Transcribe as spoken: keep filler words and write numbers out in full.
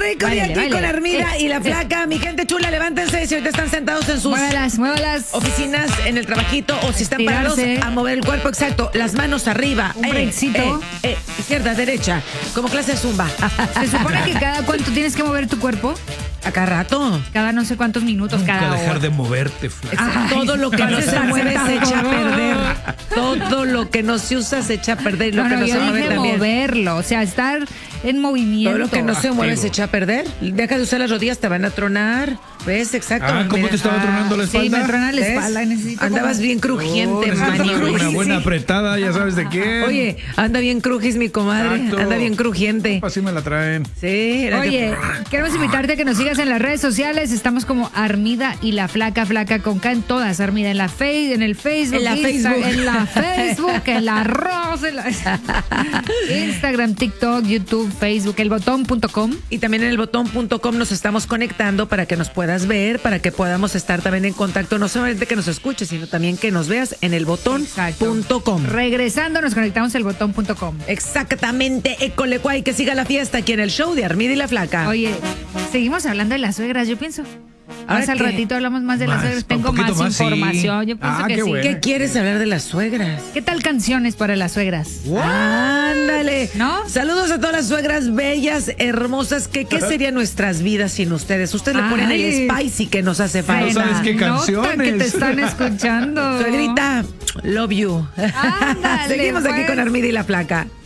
rico día aquí con Armida y la Flaca. Mi gente chula, levántense si ahorita están sentados en sus muévalas, muévalas. oficinas, en el trabajito, o si están parados, a mover el cuerpo, exacto. Las manos arriba. Un breakcito. Eh, eh, eh, izquierda, derecha, como clase de zumba. Se supone que cada cuánto tienes que mover tu cuerpo. A cada rato. Cada no sé cuántos minutos, Nunca cada dejar hora. de moverte, Flaca. Ay, todo lo que no se mueve se echa a perder. Todo lo que no se usa se echa a perder. Lo no, que no, no yo se mueve dije también. moverlo, o sea, estar en movimiento. Todo lo que no se mueve Activo. se echa a perder. Deja de usar las rodillas, te van a tronar. ¿Ves? Exacto. Ah, ¿cómo Mira. te estaba tronando la Sí, espalda? me trona la ¿Ves? espalda. Necesito Andabas como- bien crujiente, Oh, mani. necesitas una Sí. buena apretada, ya sabes de qué. Oye, anda bien crujis mi comadre. Exacto. Anda bien crujiente. Así me la traen. Sí. la Oye, queremos invitarte a que nos sigas en las redes sociales. Estamos como Armida y la Flaca, Flaca con K en todas. Armida en la face, en el Facebook, En la Insta- Facebook. en la Facebook, en la Rosa, en la Instagram, TikTok, YouTube, Facebook, elbotón punto com. Y también en el botón punto com nos estamos conectando para que nos puedas ver, para que podamos estar también en contacto, no solamente que nos escuches, sino también que nos veas en el botón punto com. Regresando, nos conectamos el botón punto com. Exactamente, école cuay, que siga la fiesta aquí en el show de Armida y la Flaca. Oye, seguimos hablando de las suegras, yo pienso. ¿Ahora Más al qué? ratito hablamos más de las Más, suegras. un Tengo poquito más, más, sí. información. Yo pienso Ah, que qué sí. bueno. ¿Qué quieres hablar de las suegras? ¿Qué tal canciones para las suegras? Ándale. ¿No? Saludos a todas las suegras bellas, hermosas. Que, ¿Qué serían nuestras vidas sin ustedes? Ustedes le ponen Ay. el spicy que nos hace falta. No sabes qué Nota canciones. que te están escuchando. Suegrita, love you. Ándale, Seguimos aquí pues. con Armida y la Flaca.